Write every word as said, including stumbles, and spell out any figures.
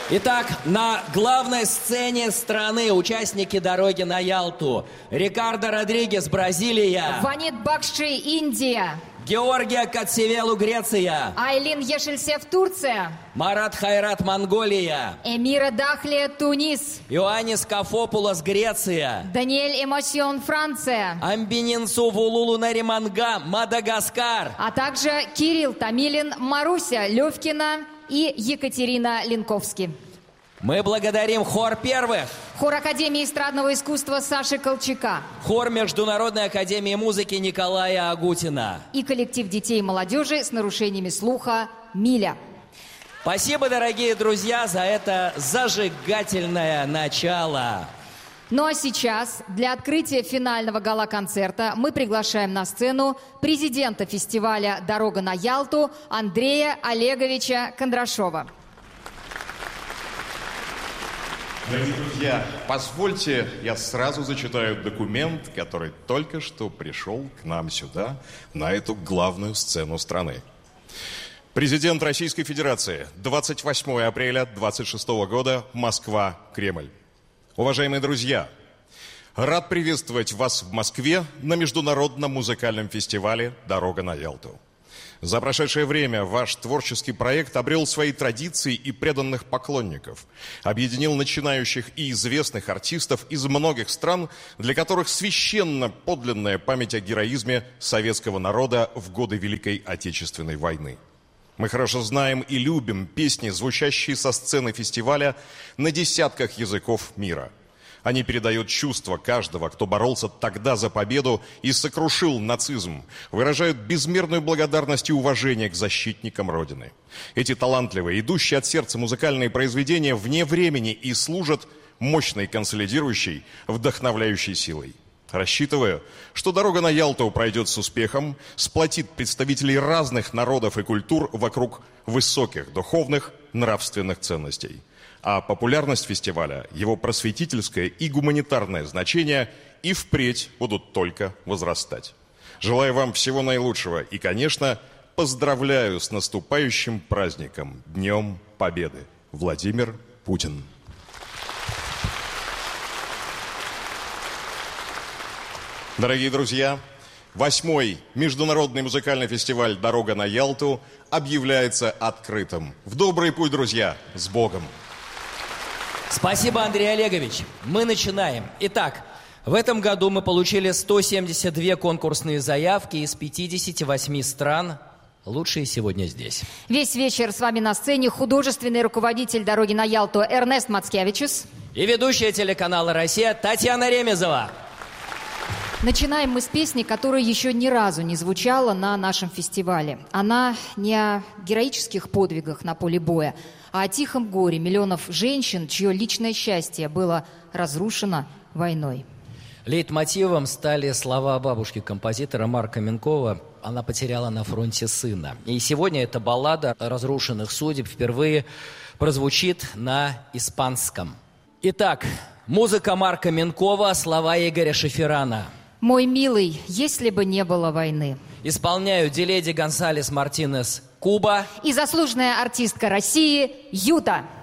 Итак, на главной сцене страны участники «Дороги на Ялту». Рикардо Родригес, Бразилия. Ванит Бакши, Индия. Георгия Катсевелу, Греция. Айлин Ешельсев, Турция. Марат Хайрат, Монголия. Эмира Дахлия, Тунис. Иоаннис Кафопулос, Греция. Даниэль Эмосион, Франция. Амбининсу Вулулу Нариманга, Мадагаскар. А также Кирилл Томилин, Маруся Левкина и Екатерина Ленковски. Мы благодарим хор первых. Хор Академии эстрадного искусства Саши Колчака. Хор Международной академии музыки Николая Агутина. И коллектив детей и молодежи с нарушениями слуха «Миля». Спасибо, дорогие друзья, за это зажигательное начало. Ну а сейчас для открытия финального гала-концерта мы приглашаем на сцену президента фестиваля «Дорога на Ялту» Андрея Олеговича Кондрашова. Дорогие друзья, позвольте, я сразу зачитаю документ, который только что пришел к нам сюда, на эту главную сцену страны. Президент Российской Федерации, двадцать восьмое апреля двадцать шестого года, Москва, Кремль. Уважаемые друзья, рад приветствовать вас в Москве на международном музыкальном фестивале «Дорога на Ялту». За прошедшее время ваш творческий проект обрел свои традиции и преданных поклонников, объединил начинающих и известных артистов из многих стран, для которых священна подлинная память о героизме советского народа в годы Великой Отечественной войны. Мы хорошо знаем и любим песни, звучащие со сцены фестиваля на десятках языков мира. Они передают чувства каждого, кто боролся тогда за победу и сокрушил нацизм, выражают безмерную благодарность и уважение к защитникам Родины. Эти талантливые, идущие от сердца музыкальные произведения вне времени и служат мощной консолидирующей, вдохновляющей силой. Рассчитываю, что «Дорога на Ялту» пройдет с успехом, сплотит представителей разных народов и культур вокруг высоких духовных, нравственных ценностей. А популярность фестиваля, его просветительское и гуманитарное значение и впредь будут только возрастать. Желаю вам всего наилучшего и, конечно, поздравляю с наступающим праздником, Днем Победы. Владимир Путин. Дорогие друзья, восьмой международный музыкальный фестиваль «Дорога на Ялту» объявляется открытым. В добрый путь, друзья! С Богом! Спасибо, Андрей Олегович. Мы начинаем. Итак, в этом году мы получили сто семьдесят две конкурсные заявки из пятидесяти восьми стран. Лучшие сегодня здесь. Весь вечер с вами на сцене художественный руководитель «Дороги на Ялту» Эрнест Мацкевичус. И ведущая телеканала «Россия» Татьяна Ремезова. Начинаем мы с песни, которая еще ни разу не звучала на нашем фестивале. Она не о героических подвигах на поле боя, а о тихом горе миллионов женщин, чье личное счастье было разрушено войной. Лейтмотивом стали слова бабушки композитора Марка Минкова. Она потеряла на фронте сына. И сегодня эта баллада разрушенных судеб впервые прозвучит на испанском. Итак, музыка Марка Минкова, слова Игоря Шеферана. «Мой милый, если бы не было войны». Исполняют Диледи Гонсалес Мартинес, Куба. И заслуженная артистка России Юта.